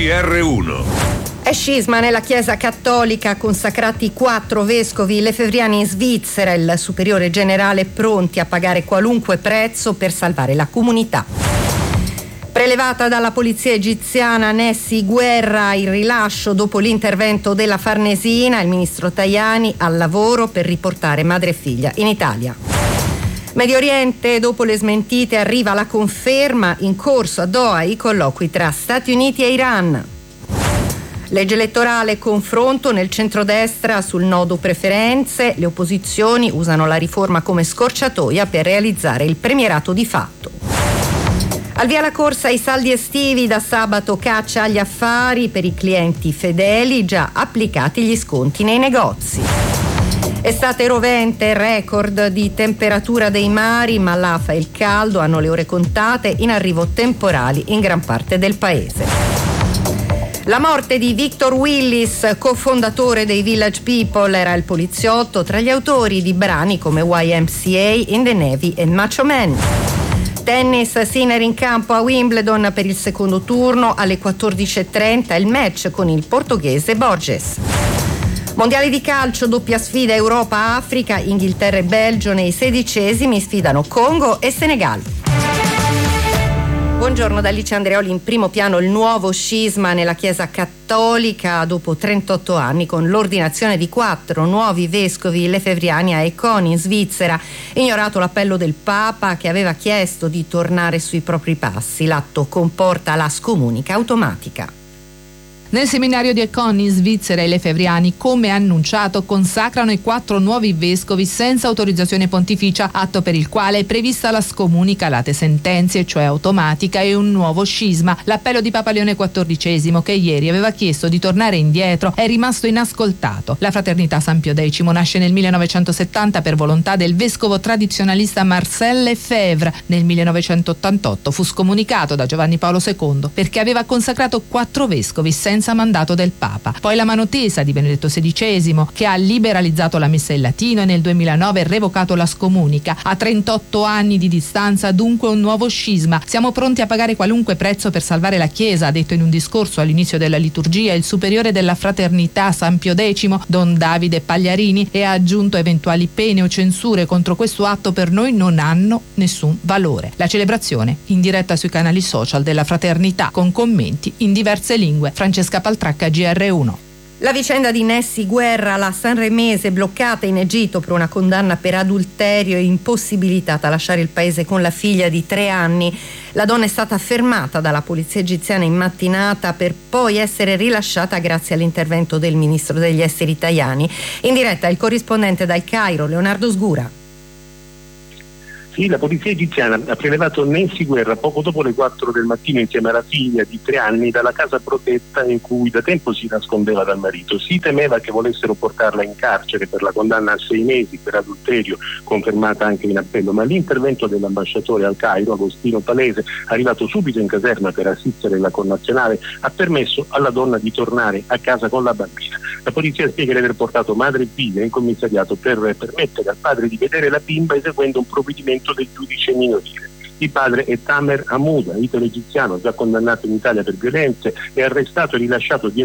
GR1. È scisma nella Chiesa Cattolica, consacrati 4 vescovi lefebvriani in Svizzera, il superiore generale pronti a pagare qualunque prezzo per salvare la comunità. Prelevata dalla polizia egiziana Nessi Guerra, il rilascio dopo l'intervento della Farnesina, il ministro Tajani al lavoro per riportare madre e figlia in Italia. Medio Oriente, dopo le smentite arriva la conferma, in corso a Doha i colloqui tra Stati Uniti e Iran. Legge elettorale, confronto nel centrodestra sul nodo preferenze, le opposizioni usano la riforma come scorciatoia per realizzare il premierato di fatto. Al via la corsa ai saldi estivi, da sabato caccia agli affari per i clienti fedeli, già applicati gli sconti nei negozi. Estate rovente, record di temperatura dei mari, ma l'afa e il caldo hanno le ore contate, in arrivo temporali in gran parte del paese. La morte di Victor Willis, cofondatore dei Village People, era il poliziotto tra gli autori di brani come YMCA, In the Navy e Macho Man. Tennis, Sinner in campo a Wimbledon per il secondo turno, alle 14:30 il match con il portoghese Borges. Mondiali di calcio, doppia sfida Europa-Africa, Inghilterra e Belgio nei 16esimi sfidano Congo e Senegal. Buongiorno da Alice Andreoli. In primo piano il nuovo scisma nella Chiesa Cattolica dopo 38 anni, con l'ordinazione di 4 nuovi vescovi lefebvriani a Econi in Svizzera. Ignorato l'appello del Papa, che aveva chiesto di tornare sui propri passi. L'atto comporta la scomunica automatica. Nel seminario di Econi in Svizzera i lefebvriani, come annunciato, consacrano i 4 nuovi vescovi senza autorizzazione pontificia, atto per il quale è prevista la scomunica late sentenze, cioè automatica, e un nuovo scisma. L'appello di Papa Leone XIV, che ieri aveva chiesto di tornare indietro, è rimasto inascoltato. La Fraternità San Pio X nasce nel 1970 per volontà del vescovo tradizionalista Marcel Lefebvre. Nel 1988 fu scomunicato da Giovanni Paolo II perché aveva consacrato 4 vescovi senza mandato del Papa. Poi la mano tesa di Benedetto XVI, che ha liberalizzato la messa in latino e nel 2009 revocato la scomunica. A 38 anni di distanza, dunque, un nuovo scisma. Siamo pronti a pagare qualunque prezzo per salvare la Chiesa, ha detto in un discorso all'inizio della liturgia il superiore della Fraternità San Pio X, Don Davide Pagliarini, e ha aggiunto: eventuali pene o censure contro questo atto per noi non hanno nessun valore. La celebrazione in diretta sui canali social della Fraternità con commenti in diverse lingue. Francesca Paltracca, GR1. La vicenda di Nessi Guerra, la sanremese bloccata in Egitto per una condanna per adulterio e impossibilitata a lasciare il paese con la figlia di 3 anni. La donna è stata fermata dalla polizia egiziana in mattinata per poi essere rilasciata grazie all'intervento del ministro degli esteri Tajani. In diretta il corrispondente dal Cairo, Leonardo Sgura. Sì, la polizia egiziana ha prelevato Nessi Guerra poco dopo le 4 del mattino insieme alla figlia di 3 anni dalla casa protetta in cui da tempo si nascondeva dal marito. Si temeva che volessero portarla in carcere per la condanna a 6 mesi per adulterio, confermata anche in appello, ma l'intervento dell'ambasciatore al Cairo, Agostino Palese, arrivato subito in caserma per assistere la connazionale, ha permesso alla donna di tornare a casa con la bambina. La polizia spiega di aver portato madre e figlia in commissariato per permettere al padre di vedere la bimba, eseguendo un provvedimento del giudice minorile. Il padre è Tamer Hamouda, italo-egiziano, già condannato in Italia per violenze e arrestato e rilasciato